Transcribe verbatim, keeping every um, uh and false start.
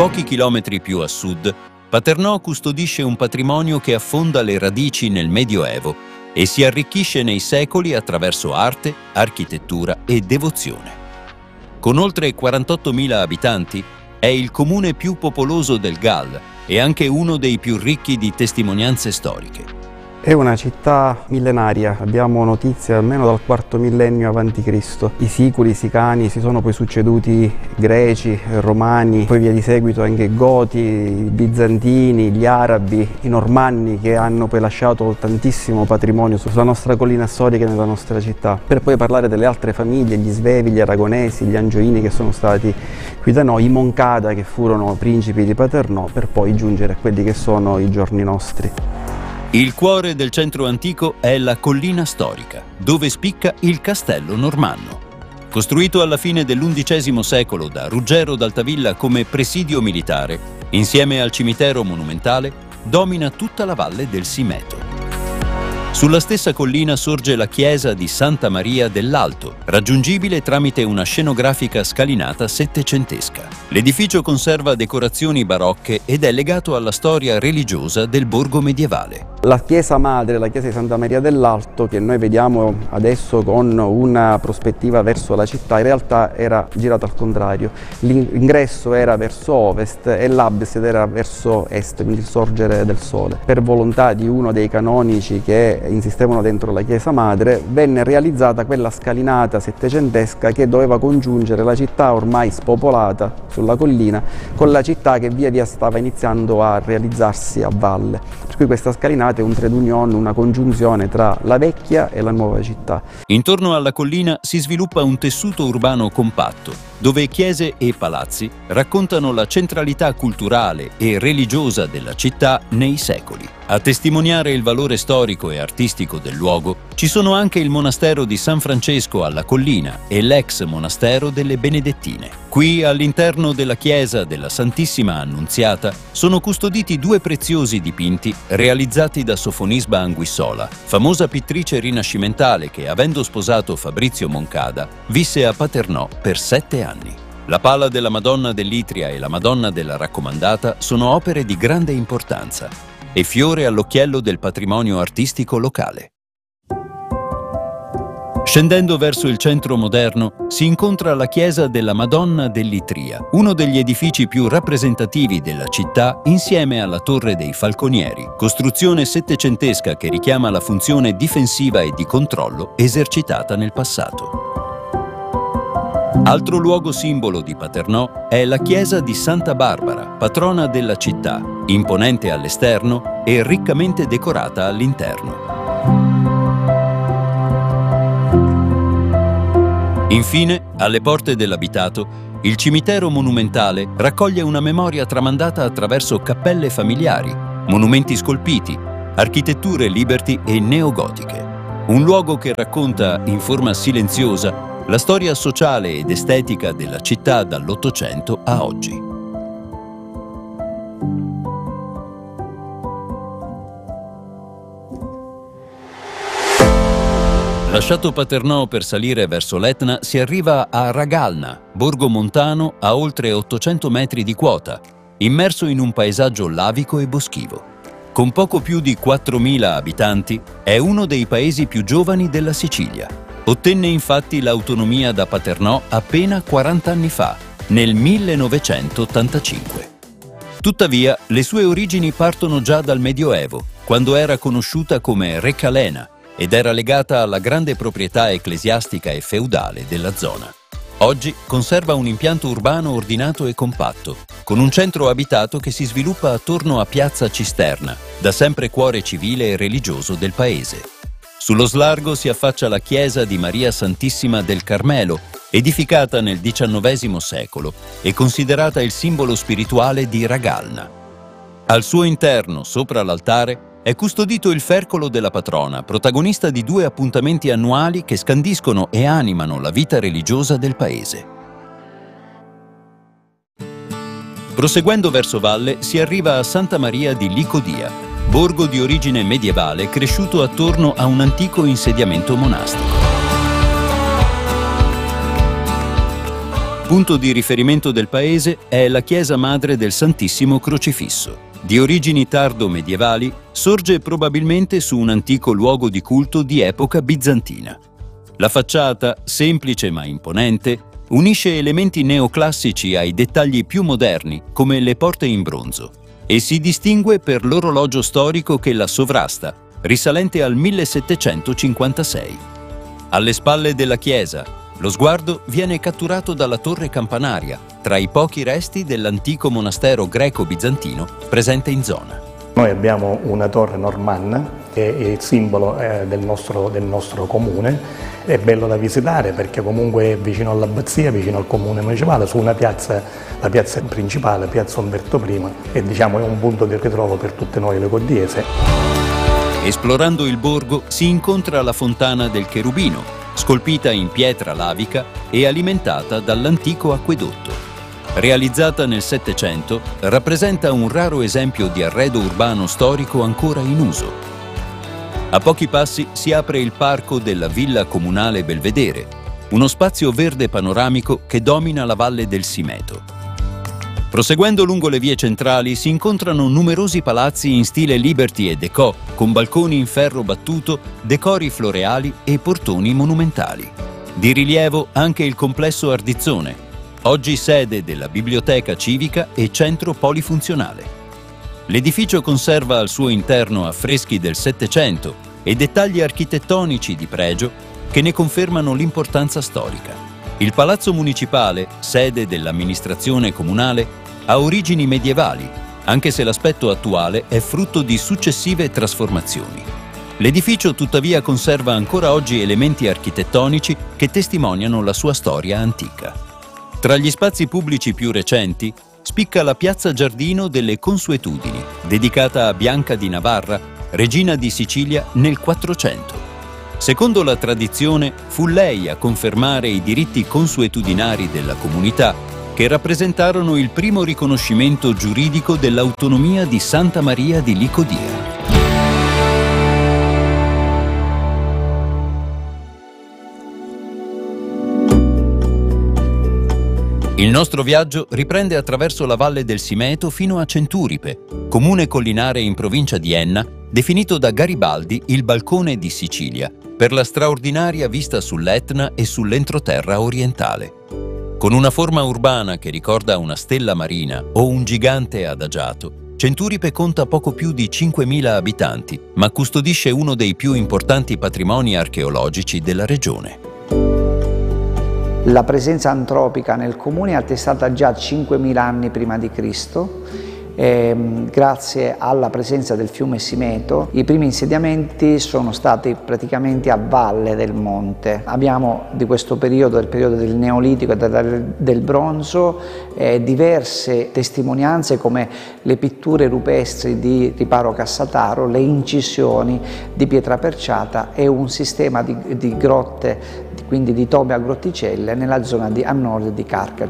Pochi chilometri più a sud, Paternò custodisce un patrimonio che affonda le radici nel Medioevo e si arricchisce nei secoli attraverso arte, architettura e devozione. Con oltre quarantottomila abitanti, è il comune più popoloso del Galles e anche uno dei più ricchi di testimonianze storiche. È una città millenaria, abbiamo notizie almeno dal quarto millennio avanti Cristo. I Siculi, i Sicani, si sono poi succeduti greci, romani, poi via di seguito anche goti, i bizantini, gli arabi, i normanni che hanno poi lasciato tantissimo patrimonio sulla nostra collina storica e nella nostra città. Per poi parlare delle altre famiglie, gli Svevi, gli Aragonesi, gli Angioini che sono stati qui da noi, i Moncada che furono principi di Paternò, per poi giungere a quelli che sono i giorni nostri. Il cuore del centro antico è la collina storica, dove spicca il castello normanno. Costruito alla fine dell'undicesimo secolo da Ruggero d'Altavilla come presidio militare, insieme al cimitero monumentale, domina tutta la valle del Simeto. Sulla stessa collina sorge la chiesa di Santa Maria dell'Alto, raggiungibile tramite una scenografica scalinata settecentesca. L'edificio conserva decorazioni barocche ed è legato alla storia religiosa del borgo medievale. La chiesa madre, la chiesa di Santa Maria dell'Alto, che noi vediamo adesso con una prospettiva verso la città, in realtà era girata al contrario. L'ingresso era verso ovest e l'abside era verso est, quindi il sorgere del sole. Per volontà di uno dei canonici che insistevano dentro la chiesa madre, venne realizzata quella scalinata settecentesca che doveva congiungere la città ormai spopolata sulla collina con la città che via via stava iniziando a realizzarsi a valle. Per cui questa scalinata è un trait d'union, una congiunzione tra la vecchia e la nuova città. Intorno alla collina si sviluppa un tessuto urbano compatto, dove chiese e palazzi raccontano la centralità culturale e religiosa della città nei secoli. A testimoniare il valore storico e artistico del luogo ci sono anche il monastero di San Francesco alla collina e l'ex monastero delle Benedettine. Qui, all'interno della chiesa della Santissima Annunziata, sono custoditi due preziosi dipinti realizzati da Sofonisba Anguissola, famosa pittrice rinascimentale che, avendo sposato Fabrizio Moncada, visse a Paternò per sette anni. La Pala della Madonna dell'Itria e la Madonna della Raccomandata sono opere di grande importanza e fiore all'occhiello del patrimonio artistico locale. Scendendo verso il centro moderno si incontra la chiesa della Madonna dell'Itria, uno degli edifici più rappresentativi della città insieme alla Torre dei Falconieri, costruzione settecentesca che richiama la funzione difensiva e di controllo esercitata nel passato. Altro luogo simbolo di Paternò è la chiesa di Santa Barbara, patrona della città, imponente all'esterno e riccamente decorata all'interno. Infine, alle porte dell'abitato, il cimitero monumentale raccoglie una memoria tramandata attraverso cappelle familiari, monumenti scolpiti, architetture liberty e neogotiche. Un luogo che racconta, in forma silenziosa, la storia sociale ed estetica della città dall'Ottocento a oggi. Lasciato Paternò per salire verso l'Etna, si arriva a Ragalna, borgo montano a oltre ottocento metri di quota, immerso in un paesaggio lavico e boschivo. Con poco più di quattromila abitanti, è uno dei paesi più giovani della Sicilia. Ottenne infatti l'autonomia da Paternò appena quaranta anni fa, nel millenovecentottantacinque. Tuttavia, le sue origini partono già dal Medioevo, quando era conosciuta come Recalena ed era legata alla grande proprietà ecclesiastica e feudale della zona. Oggi conserva un impianto urbano ordinato e compatto, con un centro abitato che si sviluppa attorno a Piazza Cisterna, da sempre cuore civile e religioso del paese. Sullo slargo si affaccia la chiesa di Maria Santissima del Carmelo, edificata nel diciannovesimo secolo e considerata il simbolo spirituale di Ragalna. Al suo interno, sopra l'altare, è custodito il fercolo della patrona, protagonista di due appuntamenti annuali che scandiscono e animano la vita religiosa del paese. Proseguendo verso valle si arriva a Santa Maria di Licodia, borgo di origine medievale cresciuto attorno a un antico insediamento monastico. punto di riferimento del paese è la chiesa madre del Santissimo Crocifisso. Di origini tardo-medievali, sorge probabilmente su un antico luogo di culto di epoca bizantina. La facciata, semplice ma imponente, unisce elementi neoclassici ai dettagli più moderni, come le porte in bronzo, e si distingue per l'orologio storico che la sovrasta, risalente al millesettecentocinquantasei. Alle spalle della chiesa, lo sguardo viene catturato dalla torre campanaria, tra i pochi resti dell'antico monastero greco-bizantino presente in zona. Noi abbiamo una torre normanna, che è il simbolo eh, del, nostro, del nostro comune. È bello da visitare perché comunque è vicino all'abbazia, vicino al comune municipale, su una piazza, la piazza principale, piazza Umberto primo, e diciamo è un punto di ritrovo per tutte noi le codiese. Esplorando il borgo si incontra la fontana del Cherubino, scolpita in pietra lavica e alimentata dall'antico acquedotto. Realizzata nel Settecento, rappresenta un raro esempio di arredo urbano storico ancora in uso. A pochi passi si apre il parco della Villa Comunale Belvedere, uno spazio verde panoramico che domina la valle del Simeto. Proseguendo lungo le vie centrali si incontrano numerosi palazzi in stile Liberty e Déco, con balconi in ferro battuto, decori floreali e portoni monumentali. Di rilievo anche il complesso Ardizzone, oggi sede della biblioteca civica e centro polifunzionale. L'edificio conserva al suo interno affreschi del Settecento e dettagli architettonici di pregio che ne confermano l'importanza storica. Il Palazzo Municipale, sede dell'amministrazione comunale, ha origini medievali, anche se l'aspetto attuale è frutto di successive trasformazioni. L'edificio tuttavia conserva ancora oggi elementi architettonici che testimoniano la sua storia antica. Tra gli spazi pubblici più recenti spicca la Piazza Giardino delle Consuetudini, dedicata a Bianca di Navarra, regina di Sicilia nel Quattrocento. Secondo la tradizione, fu lei a confermare i diritti consuetudinari della comunità, che rappresentarono il primo riconoscimento giuridico dell'autonomia di Santa Maria di Licodia. Il nostro viaggio riprende attraverso la valle del Simeto fino a Centuripe, comune collinare in provincia di Enna, definito da Garibaldi il balcone di Sicilia, per la straordinaria vista sull'Etna e sull'entroterra orientale. Con una forma urbana che ricorda una stella marina o un gigante adagiato, Centuripe conta poco più di cinquemila abitanti, ma custodisce uno dei più importanti patrimoni archeologici della regione. La presenza antropica nel comune è attestata già cinquemila anni prima di Cristo. E, grazie alla presenza del fiume Simeto, i primi insediamenti sono stati praticamente a valle del monte. Abbiamo di questo periodo, del periodo del Neolitico e del, del Bronzo, eh, diverse testimonianze come le pitture rupestri di Riparo Cassataro, le incisioni di pietra perciata e un sistema di, di grotte, quindi di tome a grotticelle, nella zona di, a nord di Carcare.